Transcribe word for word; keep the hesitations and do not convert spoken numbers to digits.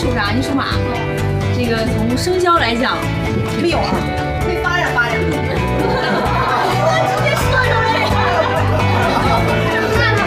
属啥？你属马。这个从生肖来讲， 没有啊。